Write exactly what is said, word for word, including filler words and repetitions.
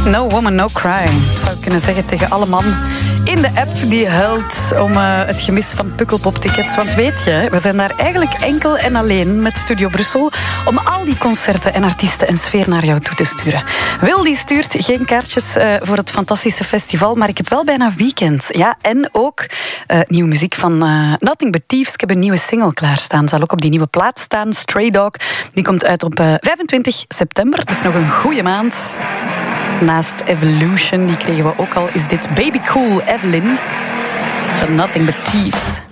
No woman, no cry. Zou ik kunnen zeggen tegen alle man in de app die huilt om uh, het gemis van Pukkelpop-tickets. Want weet je, we zijn daar eigenlijk enkel en alleen met Studio Brussel om al die concerten en artiesten en sfeer naar jou toe te sturen. Wil die stuurt geen kaartjes uh, voor het fantastische festival, maar ik heb wel bijna weekend. Ja, en ook uh, nieuwe muziek van uh, Nothing But Thieves. Ik heb een nieuwe single klaarstaan. Zal ook op die nieuwe plaat staan, Stray Dog. Die komt uit op uh, vijfentwintig september. Het is nog een goede maand. Naast Evolution, die kregen we ook al, is dit Baby Cool Evelyn van Nothing But Thieves.